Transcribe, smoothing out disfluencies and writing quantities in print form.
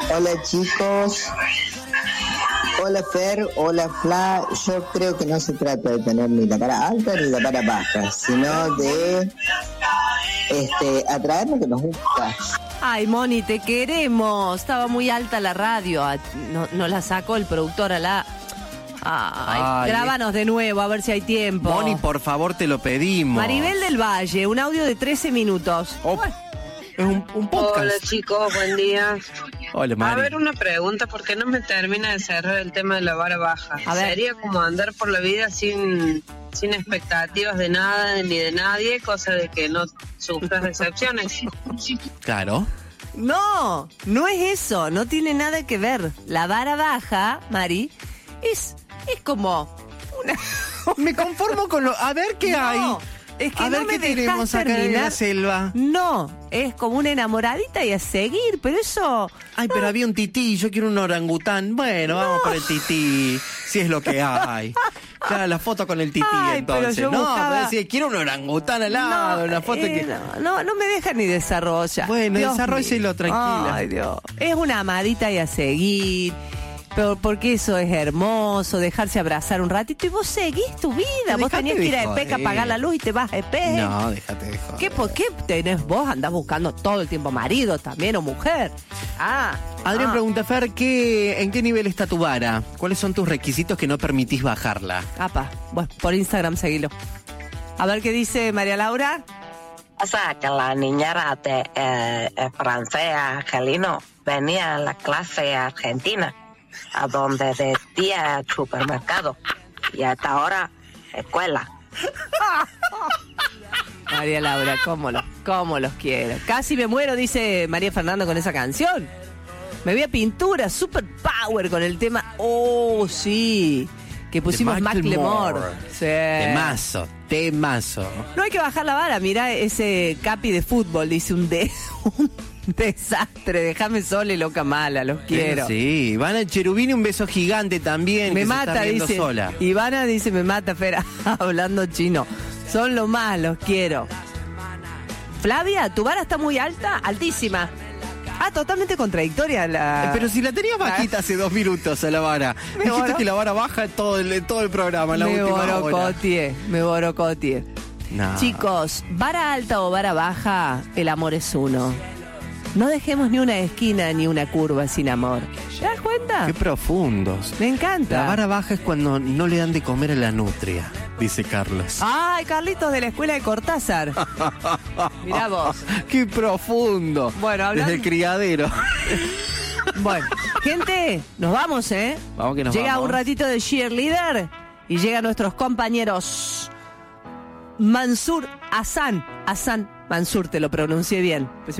Hola chicos, hola Fer, hola Fla. Yo creo que no se trata de tener ni la vara alta ni la vara baja, sino de atraer lo que nos gusta. Ay, Moni, te queremos. Estaba muy alta la radio. No la sacó el productor a la... Ay, grábanos de nuevo, a ver si hay tiempo. Moni, por favor, te lo pedimos. Maribel del Valle, un audio de 13 minutos. Es un podcast. Hola chicos, buen día. Hola, Mari. A ver, una pregunta, ¿por qué no me termina de cerrar el tema de la vara baja? A ver. Sería como andar por la vida sin expectativas de nada ni de nadie, cosa de que no sufras decepciones. Claro. No es eso, no tiene nada que ver. La vara baja, Mari, es como una... Me conformo con lo... A ver qué hay. Es que a ver qué tenemos acá en la selva. No, es como una enamoradita y a seguir, pero eso... Ay, pero había un tití, yo quiero un orangután. Bueno, vamos por el tití, si es lo que hay. Claro, la foto con el tití. Ay, entonces. pero yo buscaba... pero decía, quiero un orangután al lado, una foto que... No me deja ni desarrollar. Bueno, desarrollelo tranquila. Ay, Dios. Es una amadita y a seguir... Pero porque eso es hermoso, dejarse abrazar un ratito y vos seguís tu vida. Vos tenías que ir a EPEC a apagar la luz y te vas a EPEC. No, déjate de joder. ¿Por qué tenés vos? Andás buscando todo el tiempo marido también o mujer. Adrián pregunta, Fer, ¿en qué nivel está tu vara? ¿Cuáles son tus requisitos que no permitís bajarla? Bueno, por Instagram seguilo. A ver qué dice María Laura. O sea, que la niñera de francés argelino venía a la clase argentina, a donde de día supermercado y hasta ahora escuela. María Laura, cómo los quiero. Casi me muero, dice María Fernanda con esa canción. Me voy a pintura, super power con el tema. Oh, sí. Que pusimos Macklemore. Sí. Temazo. No hay que bajar la vara, mirá ese capi de fútbol, dice un desastre, déjame sola y loca mala, los quiero. Sí, Ivana Cherubini, un beso gigante también. Me que mata, se está riendo dice. Sola. Ivana dice, me mata, Fera, hablando chino. Son lo más, los quiero. Flavia, tu vara está muy alta, altísima. Totalmente contradictoria la... Pero si la tenías bajita hace 2 minutos a la vara. Dijiste que la vara baja todo el programa, la última hora. Me borocotié. No. Chicos, vara alta o vara baja, el amor es uno. No dejemos ni una esquina ni una curva sin amor. ¿Te das cuenta? Qué profundos. Me encanta. La vara baja es cuando no le dan de comer a la nutria, dice Carlos. Ay, Carlitos de la escuela de Cortázar. Mirá vos. Qué profundo. Bueno, hablando... Desde el criadero. Bueno, gente, nos vamos, ¿eh? Vamos que nos Llega vamos. un ratito de cheerleader y llegan nuestros compañeros Mansur Hassan. Mansur, te lo pronuncié bien.